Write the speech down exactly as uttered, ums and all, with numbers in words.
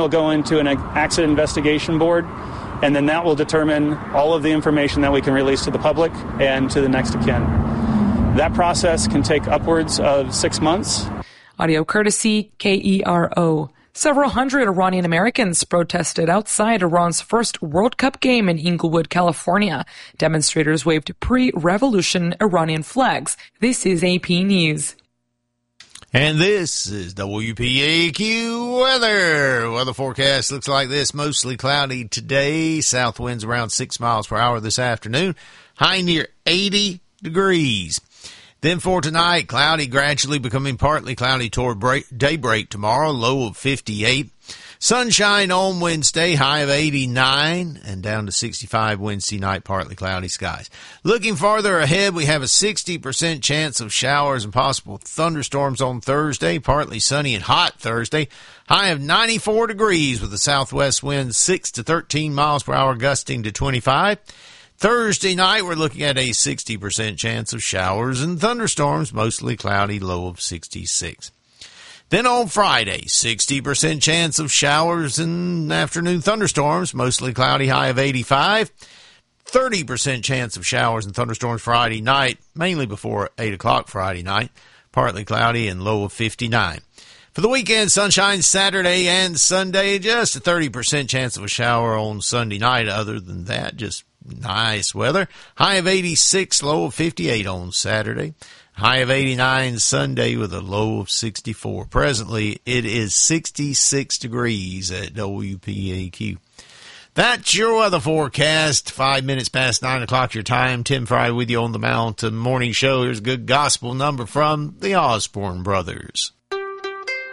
will go into an accident investigation board, and then that will determine all of the information that we can release to the public and to the next of kin. That process can take upwards of six months. Audio courtesy K E R O. Several hundred Iranian Americans protested outside Iran's first World Cup game in Inglewood, California. Demonstrators waved pre-revolution Iranian flags. This is A P News. And this is W P A Q weather. Weather forecast looks like this. Mostly cloudy today. South winds around six miles per hour this afternoon. High near eighty degrees. Then for tonight, cloudy, gradually becoming partly cloudy toward break, daybreak tomorrow, low of fifty-eight. Sunshine on Wednesday, high of eighty-nine, and down to sixty-five Wednesday night, partly cloudy skies. Looking farther ahead, we have a sixty percent chance of showers and possible thunderstorms on Thursday, partly sunny and hot Thursday. High of ninety-four degrees with a southwest wind six to thirteen miles per hour, gusting to twenty-five. Thursday night, we're looking at a sixty percent chance of showers and thunderstorms, mostly cloudy, low of sixty-six. Then on Friday, sixty percent chance of showers and afternoon thunderstorms, mostly cloudy, high of eighty-five. thirty percent chance of showers and thunderstorms Friday night, mainly before eight o'clock Friday night, partly cloudy and low of fifty-nine. For the weekend, sunshine Saturday and Sunday, just a thirty percent chance of a shower on Sunday night. Other than that, just nice weather. High of eighty-six, low of fifty-eight on Saturday. High of eighty-nine Sunday with a low of sixty-four. Presently, it is sixty-six degrees at W P A Q. That's your weather forecast. Five minutes past nine o'clock your time. Tim Fry with you on the Mountain Morning Show. Here's a good gospel number from the Osborne Brothers.